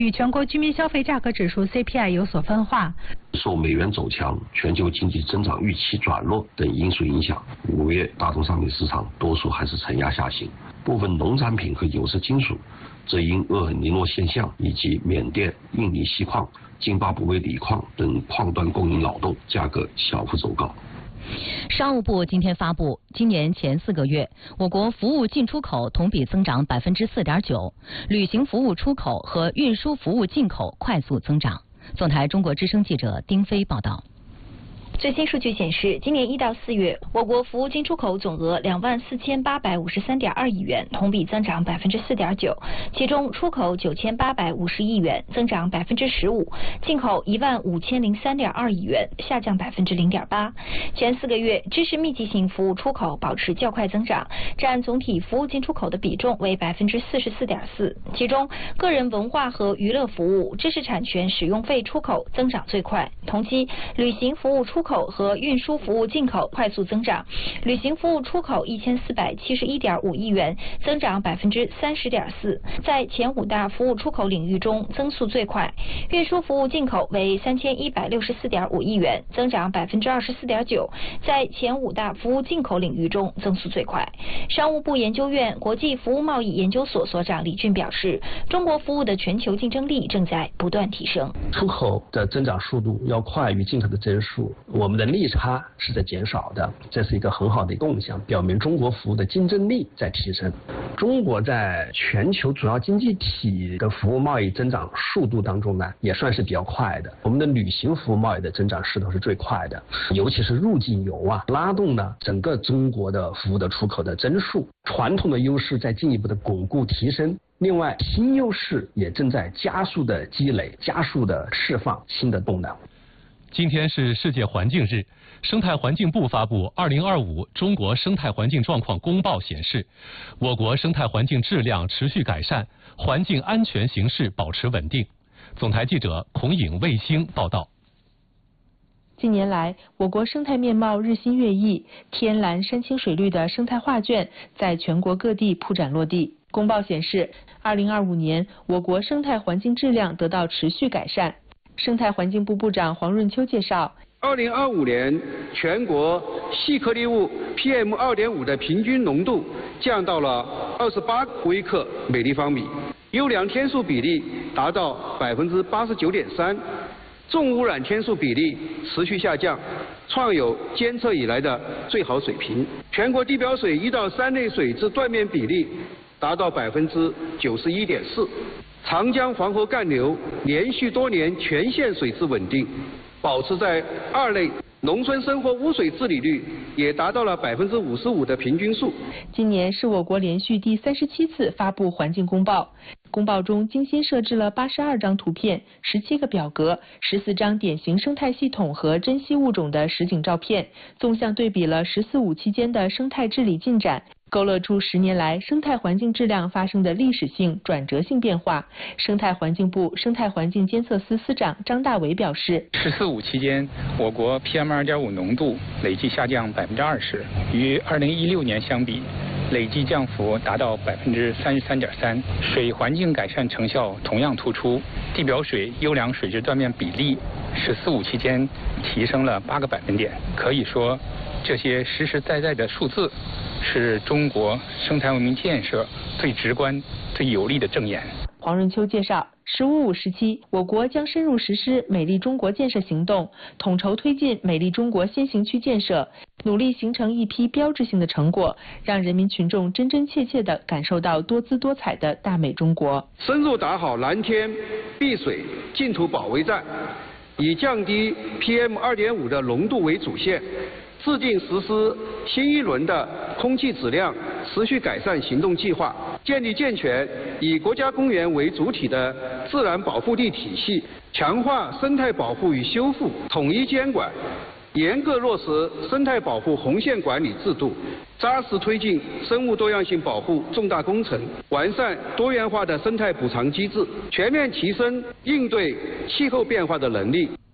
与全国居民消费价格指数 CPI 有所分化。 受美元走强、全球经济增长预期转弱等因素影响，5月大宗商品市场多数还是承压下行，部分农产品和有色金属则因厄尔尼诺现象以及缅甸、印尼锡矿、津巴布韦锂矿等矿端供应扰动，价格小幅走高。 商务部今天发布，今年前4个月，我国服务进出口同比增长4.9%，旅行服务出口和运输服务进口快速增长。总台中国之声记者丁飞报道。 最新数据显示，今年1到4月，我国服务进出口总额24853.2亿元，同比增长4.9%，其中出口9850亿元，增长15%，进口15003.2亿元，下降0.8%。前4个月，知识密集型服务出口保持较快增长，占总体服务进出口的比重为44.4%，其中个人文化和娱乐服务、知识产权使用费出口增长最快。同期，旅行服务出口和运输服务进口快速增长，旅行服务出口1471.5亿元，增长30.4%，在前5大服务出口领域中增速最快。运输服务进口为3164.5亿元，增长24.9%，在前5大服务进口领域中增速最快。商务部研究院国际服务贸易研究所所长李俊表示，中国服务的全球竞争力正在不断提升， 出口的增长速度要快于进口的增速，我们的利差是在减少的，这是一个很好的动向，表明中国服务的竞争力在提升。中国在全球主要经济体的服务贸易增长速度当中呢，也算是比较快的。我们的旅行服务贸易的增长势头是最快的，尤其是入境游拉动呢整个中国的服务的出口的增速，传统的优势在进一步的巩固提升。另外，新优势也正在加速的积累，加速的释放新的动能。 今天是世界环境日，生态环境部发布2025中国生态环境状况公报显示，我国生态环境质量持续改善，环境安全形势保持稳定。总台记者孔颖、卫星报道。 近年来，我国生态面貌日新月异，天蓝山青水绿的生态画卷在全国各地铺展落地。公报显示，2025年我国生态环境质量得到持续改善。生态环境部部长黄润秋介绍 ，2025年全国细颗粒物 PM2.5 的平均浓度降到了28微克每立方米，优良天数比例达到89.3%，重污染天数比例持续下降，创有监测以来的最好水平。全国地表水1到3类水质断面比例达到91.4%。长江黄河干流连续多年全线水质稳定，保持在2类，农村生活污水治理率也达到了55%的平均数。 今年是我国连续第37次发布环境公报，公报中精心设置了82张图片、17个表格、14张典型生态系统和珍稀物种的实景照片，纵向对比了“十四五”期间的生态治理进展，勾勒出10年来生态环境质量发生的历史性、转折性变化。生态环境部生态环境监测司司长张大伟表示 ，“14·5”期间，我国 PM2.5 浓度累计下降20%，与2016年相比，累计降幅达到33.3%，水环境改善成效同样突出，地表水优良水质断面比例“14·5”期间提升了8个百分点。可以说，这些实实在在的数字是中国生态文明建设最直观、最有力的证言。 黄润秋介绍，“15·5”时期，我国将深入实施美丽中国建设行动，统筹推进美丽中国先行区建设，努力形成一批标志性的成果，让人民群众真真切切地感受到多姿多彩的大美中国。 深入打好蓝天、碧水、净土保卫战，以降低 PM2.5 的浓度为主线，制定实施新一轮的空气质量持续改善行动计划，建立健全以国家公园为主体的自然保护地体系，强化生态保护与修复统一监管，严格落实生态保护红线管理制度，扎实推进生物多样性保护重大工程，完善多元化的生态补偿机制，全面提升应对气候变化的能力。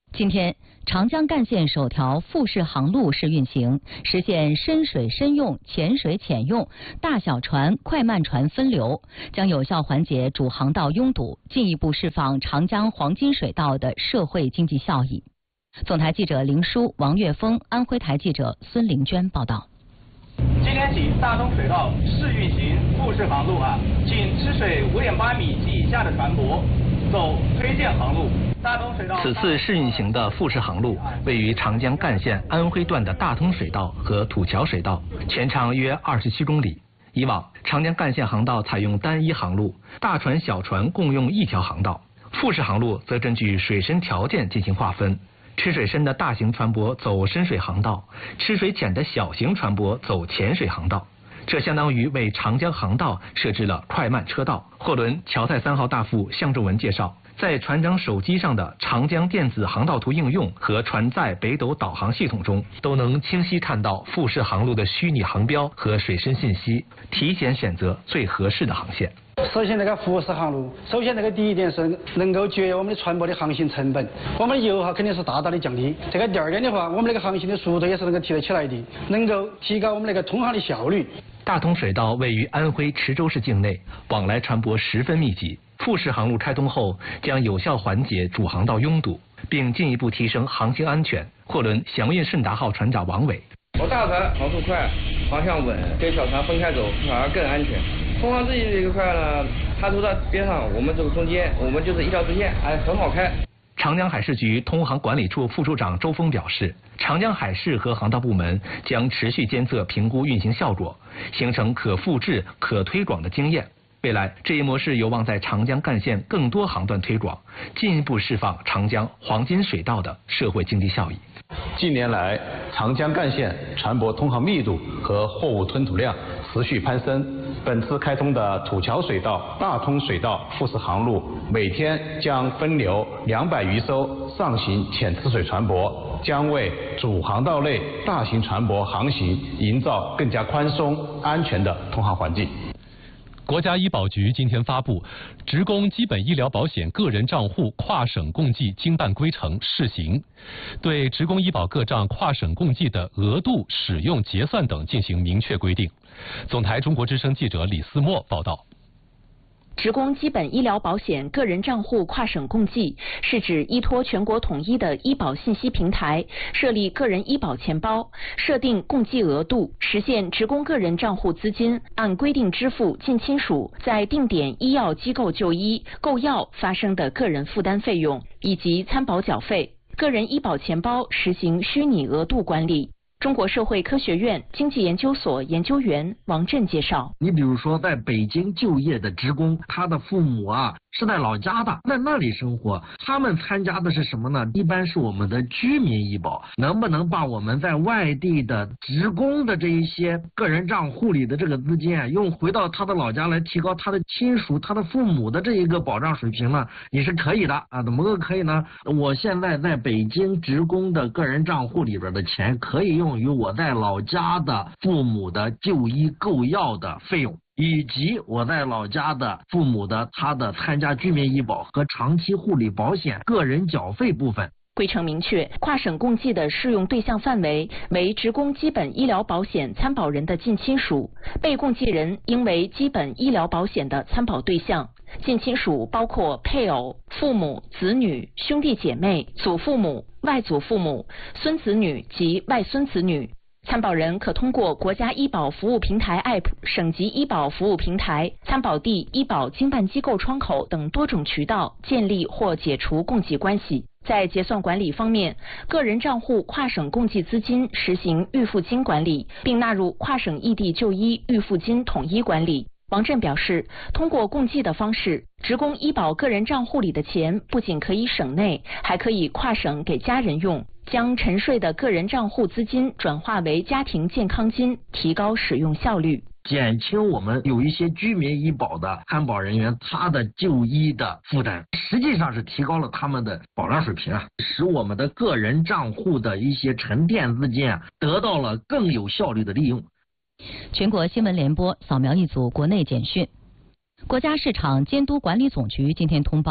今天，长江干线首条复式航路试运行，实现深水深用、浅水浅用、大小船、快慢船分流，将有效缓解主航道拥堵，进一步释放长江黄金水道的社会经济效益。总台记者林舒、王岳峰，安徽台记者孙玲娟报道。 今天起，大通水道试运行复式航路仅吃水5.8米及以下的船舶走推荐航路。 此次试运行的复式航路位于长江干线安徽段的大通水道和土桥水道，全长约27公里。以往长江干线航道采用单一航路，大船小船共用一条航道，复式航路则根据水深条件进行划分。吃水深的大型船舶走深水航道，吃水浅的小型船舶走浅水航道。这相当于为长江航道设置了快慢车道。货轮乔泰3号大副向仲文介绍，在船长手机上的长江电子航道图应用和船载北斗导航系统中，都能清晰看到复式航路的虚拟航标和水深信息，提前选择最合适的航线。 首先，那个复式航路，首先那个第一点是能够节约我们的船舶的航行成本，我们的油耗肯定是大大的降低。这个第二点的话，我们那个航行的速度也是能够提得起来的，能够提高我们那个通航的效率。 大通水道位于安徽池州市境内，往来船舶十分密集。复式航路开通后，将有效缓解主航道拥堵，并进一步提升航行安全。货轮祥运顺达号船长王伟： 我大船航速快，方向稳，跟小船分开走反而更安全。通航这一块呢，它都在边上，我们这个中间，我们就是一条直线，很好开。 长江海事局通航管理处副处长周峰表示，长江海事和航道部门将持续监测评估运行效果，形成可复制、可推广的经验。未来，这一模式有望在长江干线更多航段推广，进一步释放长江黄金水道的社会经济效益。 近年来，长江干线船舶通航密度和货物吞吐量持续攀升。本次开通的土桥水道、大通水道复式航路，每天将分流200余艘上行浅吃水船舶，将为主航道内大型船舶航行营造更加宽松、安全的通航环境。 国家医保局今天发布职工基本医疗保险个人账户跨省共计经办规程试行，对职工医保个账跨省共计的额度、使用、结算等进行明确规定。总台中国之声记者李思墨报道。 职工基本医疗保险个人账户跨省共计是指依托全国统一的医保信息平台，设立个人医保钱包，设定共计额度，实现职工个人账户资金按规定支付近亲属在定点医药机构就医、购药发生的个人负担费用以及参保缴费。个人医保钱包实行虚拟额度管理。中国社会科学院经济研究所研究员王震介绍， 你比如说在北京就业的职工，他的父母是在老家的，在那里生活，他们参加的是什么呢？一般是我们的居民医保，能不能把我们在外地的职工的这一些个人账户里的这个资金用回到他的老家来提高他的亲属、他的父母的这一个保障水平呢？你是可以的怎么个可以呢？我现在在北京职工的个人账户里边的钱可以用于我在老家的父母的就医购药的费用，以及我在老家的父母的他的参加居民医保和长期护理保险个人缴费部分。 规程明确，跨省共计的适用对象范围为职工基本医疗保险参保人的近亲属，被共计人应为基本医疗保险的参保对象。近亲属包括配偶、父母、子女、兄弟姐妹、祖父母、外祖父母、孙子女及外孙子女。参保人可通过国家医保服务平台 App、省级医保服务平台、参保地医保经办机构窗口等多种渠道建立或解除共计关系。在结算管理方面，个人账户跨省共计资金实行预付金管理，并纳入跨省异地就医预付金统一管理。王震表示，通过共计的方式，职工医保个人账户里的钱不仅可以省内，还可以跨省给家人用，将沉睡的个人账户资金转化为家庭健康金，提高使用效率， 减轻我们有一些居民医保的参保人员他的就医的负担，实际上是提高了他们的保障水平使我们的个人账户的一些沉淀资金得到了更有效率的利用。 全国新闻联播扫描一组国内简讯。国家市场监督管理总局今天通报，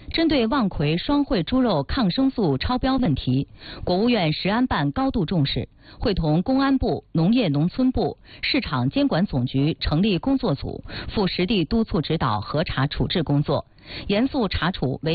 针对望奎双汇猪肉抗生素超标问题，国务院食安办高度重视，会同公安部、农业农村部、市场监管总局成立工作组，赴实地督促指导核查处置工作，严肃查处违